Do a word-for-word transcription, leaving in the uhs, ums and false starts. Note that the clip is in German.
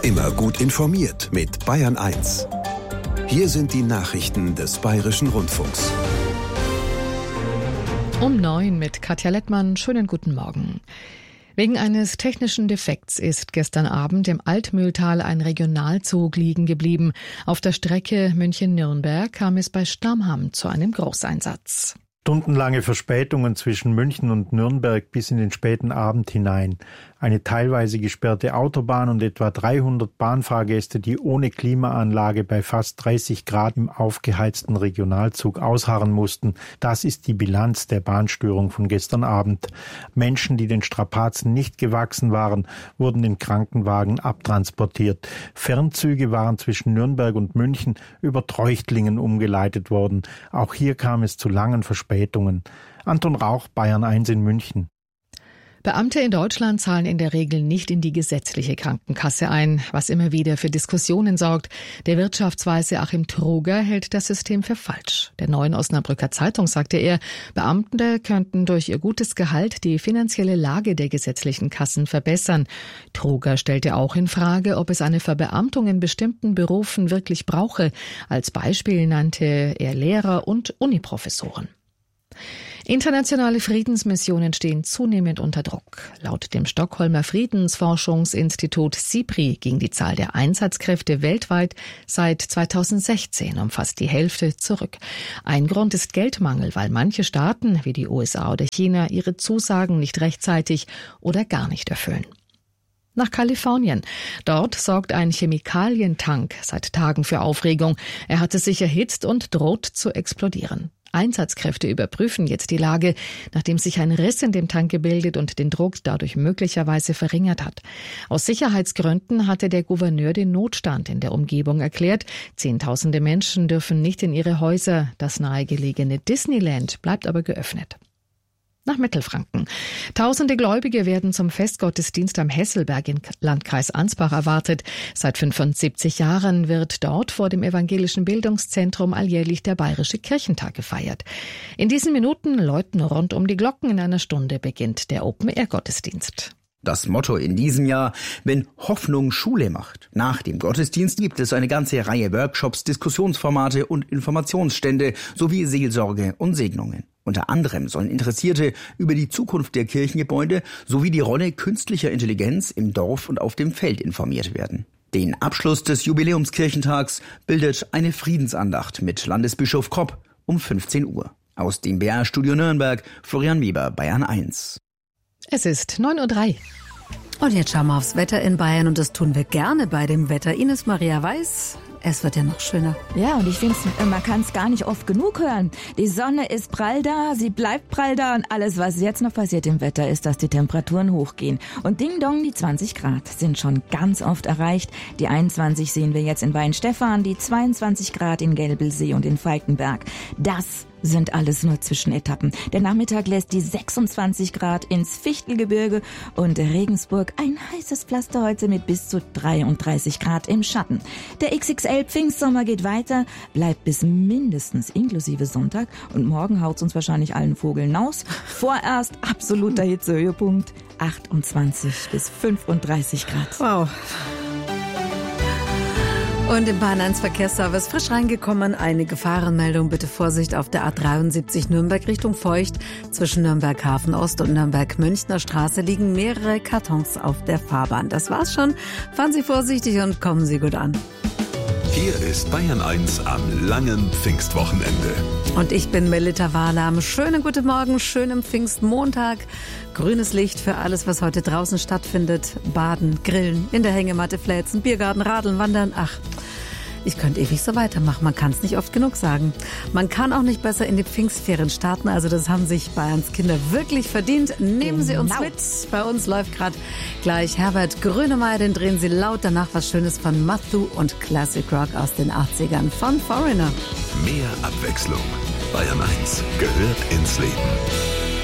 Immer gut informiert mit Bayern eins. Hier sind die Nachrichten des Bayerischen Rundfunks. Um neun mit Katja Lettmann. Schönen guten Morgen. Wegen eines technischen Defekts ist gestern Abend im Altmühltal ein Regionalzug liegen geblieben. Auf der Strecke München-Nürnberg kam es bei Stammham zu einem Großeinsatz. Stundenlange Verspätungen zwischen München und Nürnberg bis in den späten Abend hinein. Eine teilweise gesperrte Autobahn und etwa dreihundert Bahnfahrgäste, die ohne Klimaanlage bei fast dreißig Grad im aufgeheizten Regionalzug ausharren mussten. Das ist die Bilanz der Bahnstörung von gestern Abend. Menschen, die den Strapazen nicht gewachsen waren, wurden in Krankenwagen abtransportiert. Fernzüge waren zwischen Nürnberg und München über Treuchtlingen umgeleitet worden. Auch hier kam es zu langen Verspätungen. Anton Rauch, Bayern eins in München. Beamte in Deutschland zahlen in der Regel nicht in die gesetzliche Krankenkasse ein, was immer wieder für Diskussionen sorgt. Der Wirtschaftsweise Achim Troger hält das System für falsch. Der Neuen Osnabrücker Zeitung sagte er, Beamte könnten durch ihr gutes Gehalt die finanzielle Lage der gesetzlichen Kassen verbessern. Troger stellte auch in Frage, ob es eine Verbeamtung in bestimmten Berufen wirklich brauche. Als Beispiel nannte er Lehrer und Uniprofessoren. Internationale Friedensmissionen stehen zunehmend unter Druck. Laut dem Stockholmer Friedensforschungsinstitut SIPRI ging die Zahl der Einsatzkräfte weltweit seit zweitausendsechzehn um fast die Hälfte zurück. Ein Grund ist Geldmangel, weil manche Staaten wie die U S A oder China ihre Zusagen nicht rechtzeitig oder gar nicht erfüllen. Nach Kalifornien. Dort sorgt ein Chemikalientank seit Tagen für Aufregung. Er hatte sich erhitzt und droht zu explodieren. Einsatzkräfte überprüfen jetzt die Lage, nachdem sich ein Riss in dem Tank gebildet und den Druck dadurch möglicherweise verringert hat. Aus Sicherheitsgründen hatte der Gouverneur den Notstand in der Umgebung erklärt. Zehntausende Menschen dürfen nicht in ihre Häuser. Das nahegelegene Disneyland bleibt aber geöffnet. Nach Mittelfranken. Tausende Gläubige werden zum Festgottesdienst am Hesselberg im Landkreis Ansbach erwartet. Seit fünfundsiebzig Jahren wird dort vor dem Evangelischen Bildungszentrum alljährlich der Bayerische Kirchentag gefeiert. In diesen Minuten läuten rund um die Glocken. In einer Stunde beginnt der Open-Air-Gottesdienst. Das Motto in diesem Jahr, wenn Hoffnung Schule macht. Nach dem Gottesdienst gibt es eine ganze Reihe Workshops, Diskussionsformate und Informationsstände sowie Seelsorge und Segnungen. Unter anderem sollen Interessierte über die Zukunft der Kirchengebäude sowie die Rolle künstlicher Intelligenz im Dorf und auf dem Feld informiert werden. Den Abschluss des Jubiläumskirchentags bildet eine Friedensandacht mit Landesbischof Kopp um fünfzehn Uhr. Aus dem B R-Studio Nürnberg, Florian Weber, Bayern eins. Es ist neun Uhr drei. Und jetzt schauen wir aufs Wetter in Bayern und das tun wir gerne bei dem Wetter. Ines Maria Weiß, es wird ja noch schöner. Ja, und ich finde, man kann es gar nicht oft genug hören. Die Sonne ist prall da, sie bleibt prall da und alles, was jetzt noch passiert im Wetter, ist, dass die Temperaturen hochgehen. Und Ding Dong, die zwanzig Grad sind schon ganz oft erreicht. Die einundzwanzig sehen wir jetzt in Weinstefan, die zweiundzwanzig Grad in Gelbelsee und in Falkenberg. Das sind alles nur Zwischenetappen. Der Nachmittag lässt die sechsundzwanzig Grad ins Fichtelgebirge und Regensburg ein heißes Pflaster heute mit bis zu dreiunddreißig Grad im Schatten. Der X X L Pfingstsommer geht weiter, bleibt bis mindestens inklusive Sonntag und morgen haut's uns wahrscheinlich allen Vogeln aus. Vorerst absoluter Hitzehöhepunkt, achtundzwanzig bis fünfunddreißig Grad. Wow. Und im Bayern eins Verkehrsservice frisch reingekommen, eine Gefahrenmeldung, bitte Vorsicht auf der A dreiundsiebzig Nürnberg Richtung Feucht. Zwischen Nürnberg Hafen Ost und Nürnberg Münchner Straße liegen mehrere Kartons auf der Fahrbahn. Das war's schon. Fahren Sie vorsichtig und kommen Sie gut an. Hier ist Bayern eins am langen Pfingstwochenende. Und ich bin Melita Wahlam. Schönen guten Morgen, schönen Pfingstmontag. Grünes Licht für alles, was heute draußen stattfindet. Baden, Grillen, in der Hängematte fläzen, Biergarten, Radeln, Wandern. Ach, ich könnte ewig so weitermachen. Man kann es nicht oft genug sagen. Man kann auch nicht besser in die Pfingstferien starten. Also das haben sich Bayerns Kinder wirklich verdient. Nehmen Sie uns mit. Bei uns läuft gerade gleich Herbert Grönemeyer. Den drehen Sie laut. Danach was Schönes von Matthew und Classic Rock aus den achtzigern von Foreigner. Mehr Abwechslung. Bayern eins gehört ins Leben.